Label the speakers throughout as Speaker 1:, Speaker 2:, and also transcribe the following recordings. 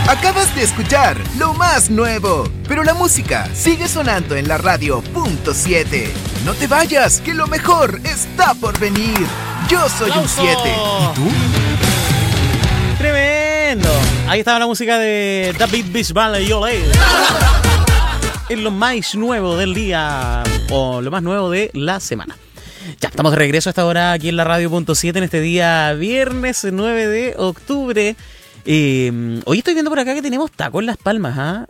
Speaker 1: Acabas de escuchar lo más nuevo, pero la música sigue sonando en la radio.7. No te vayas, que lo mejor está por venir. Yo soy un 7. ¿Y tú?
Speaker 2: ¡Tremendo! Ahí estaba la música de David Bisbal y Olé. Es lo más nuevo del día, o lo más nuevo de la semana. Ya estamos de regreso a esta hora aquí en la radio.7 en este día viernes 9 de octubre. Hoy estoy viendo por acá que tenemos taco en Las Palmas, ¿ah?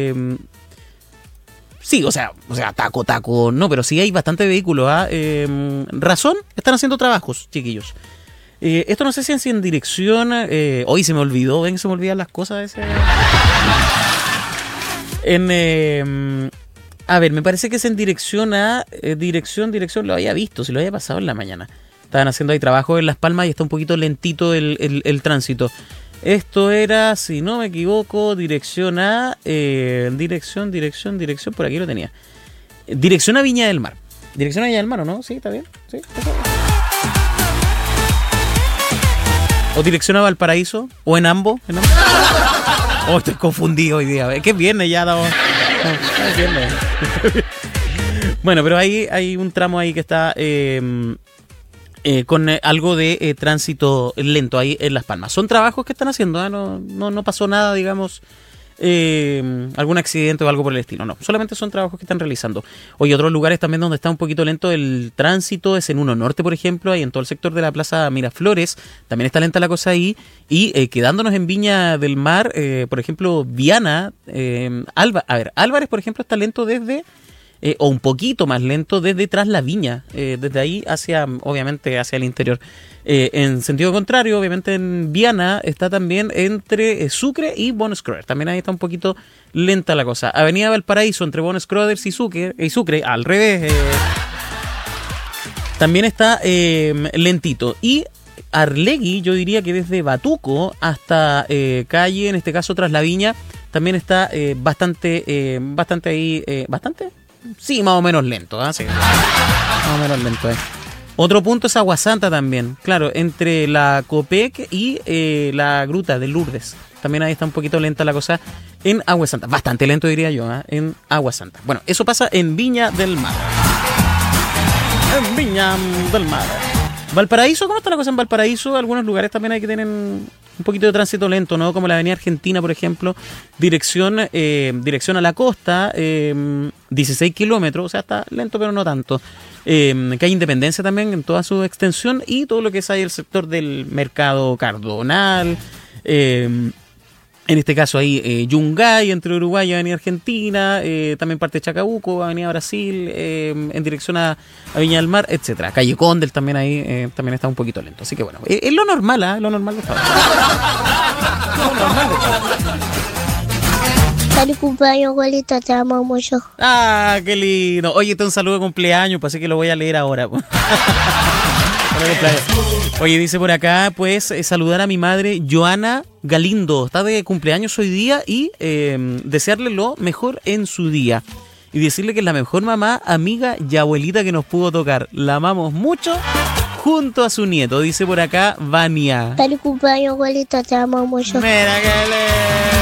Speaker 2: Sí, o sea, taco, no, pero sí hay bastante vehículos, ¿ah? Razón, están haciendo trabajos, chiquillos. Esto no sé si es en dirección. Hoy se me olvidó, ven que se me olvidan las cosas. A ver, me parece que es en dirección a. Dirección, lo había visto, si lo había pasado en la mañana. Estaban haciendo ahí trabajo en Las Palmas y está un poquito lentito el tránsito. Esto era, si no me equivoco, dirección a... Dirección, por aquí lo tenía. Dirección a Viña del Mar. Dirección a Viña del Mar, ¿o no? Sí, está bien. Sí, está bien. O dirección a Valparaíso, o en ambos. Oh, estoy confundido hoy día. Es que es viernes ya. No, es viernes. Bueno, pero ahí hay un tramo ahí que está... con algo de tránsito lento ahí en Las Palmas. Son trabajos que están haciendo, ¿eh? No pasó nada, digamos, algún accidente o algo por el estilo. No, solamente son trabajos que están realizando. Hoy otros lugares también donde está un poquito lento el tránsito es en Uno Norte, por ejemplo, ahí en todo el sector de la Plaza Miraflores. También está lenta la cosa ahí. Y quedándonos en Viña del Mar, por ejemplo, Viana, Álvarez, por ejemplo, está lento desde... o un poquito más lento desde tras la Viña, desde ahí obviamente hacia el interior. En sentido contrario, obviamente en Viana está también entre Sucre y Bon Scroder. También ahí está un poquito lenta la cosa. Avenida Valparaíso entre Bon Scroder y Sucre, al revés, también está lentito. Y Arlegui, yo diría que desde Batuco hasta calle, en este caso tras la Viña, también está bastante ahí, bastante. Sí, más o menos lento, ¿eh? Sí, más o menos lento, Otro punto es Aguasanta también, claro, entre la Copec y la Gruta de Lourdes. También ahí está un poquito lenta la cosa en Aguasanta. Bastante lento, diría yo, en Aguasanta. Bueno, eso pasa en Viña del Mar. En Viña del Mar. Valparaíso, ¿cómo está la cosa en Valparaíso? Algunos lugares también hay que tener un poquito de tránsito lento, ¿no? Como la Avenida Argentina, por ejemplo, dirección a la costa, 16 kilómetros, o sea, está lento, pero no tanto. Que hay Independencia también en toda su extensión y todo lo que es ahí el sector del Mercado Cardonal, en este caso ahí Yungay, entre Uruguay y Avenida Argentina, también parte de Chacabuco, Avenida Brasil, en dirección a Viña del Mar, etcétera. Calle Condel también ahí también está un poquito lento. Así que bueno, es lo normal, lo normal de esta hora.
Speaker 3: Feliz cumpleaños, abuelita, te amo mucho.
Speaker 2: Ah, qué lindo. Oye, este es un saludo de cumpleaños, pues así que lo voy a leer ahora. Oye, dice por acá, pues, saludar a mi madre, Joana Galindo. Está de cumpleaños hoy día y desearle lo mejor en su día. Y decirle que es la mejor mamá, amiga y abuelita que nos pudo tocar. La amamos mucho junto a su nieto, dice por acá Vania.
Speaker 3: Feliz cumpleaños, abuelita, te amo mucho.
Speaker 2: Mira que